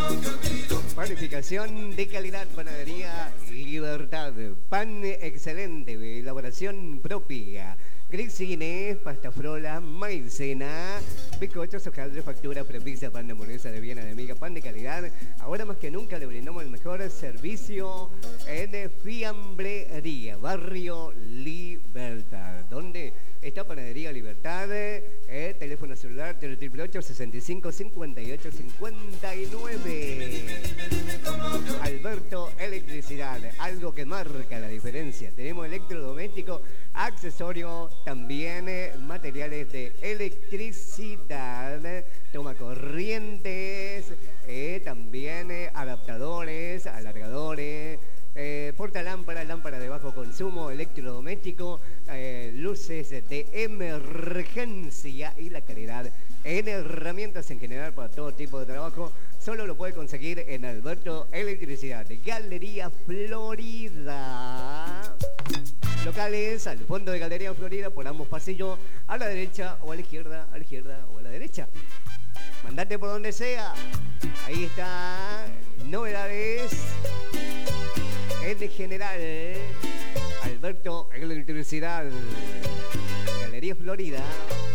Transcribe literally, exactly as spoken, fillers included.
Panificación de calidad, panadería Libertad. Pan excelente, elaboración propia. Grissines, pasta frola, maicena, bizcochos, hojaldre, factura, prepizza, pan de hamburguesa de Viena de miga, pan de calidad. Ahora más que nunca le brindamos el mejor servicio en fiambrería, barrio Libertad. ¿Dónde está Panadería Libertad? Eh, teléfono celular ocho ocho ocho, sesenta y cinco, cincuenta y ocho, cincuenta y nueve. Alberto Electricidad, algo que marca la diferencia. Tenemos electrodoméstico, accesorio, también eh, materiales de electricidad, toma corrientes, eh, también eh, adaptadores, alargadores, eh, portalámpara, lámpara de bajo consumo, electrodoméstico, eh, luces de emergencia y la calidad en herramientas en general para todo tipo de trabajo. Solo lo puede conseguir en Alberto Electricidad, Galería Florida. Locales al fondo de Galería Florida, por ambos pasillos, a la derecha o a la izquierda, a la izquierda o a la derecha. Mandate por donde sea. Ahí está. Novedades en general. Alberto Electricidad, Galería Florida.